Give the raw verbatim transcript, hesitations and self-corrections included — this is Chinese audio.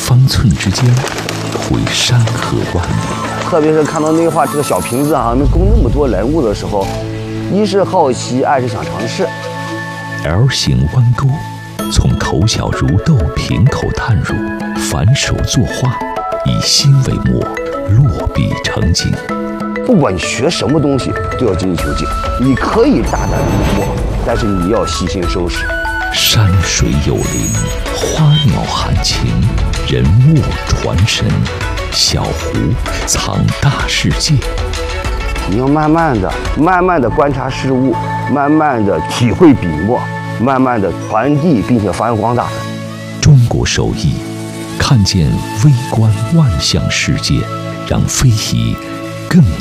方寸之间，绘山河万里。 特别是看到那画这个小瓶子啊，能供那么多人物的时候，一是好奇，二是想尝试。 L 型弯钩，从头小如豆瓶口探入，反手作画，以心为墨，落笔成景。 不管你学什么东西，都要精益求精。你可以大胆临摹，但是你要细心收拾。 山水有灵，花鸟含情，人物传神，小湖藏大世界。 你要慢慢的、慢慢的观察事物，慢慢的体会笔墨，慢慢的传递并且发扬光大它。 中国手艺，看见微观万象世界，让非遗更